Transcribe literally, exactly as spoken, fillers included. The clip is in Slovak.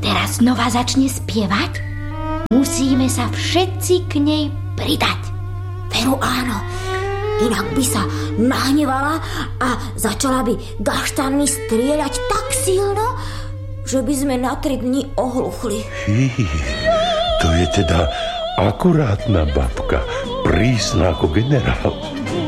teraz znova začne spievať, musíme sa všetci k nej pridať. Veru áno, inak by sa nahnevala a začala by gaštanmi strieľať tak silno, že by sme na tri dni ohluchli. Hí, to je teda akurátna babka, prísna ako generál.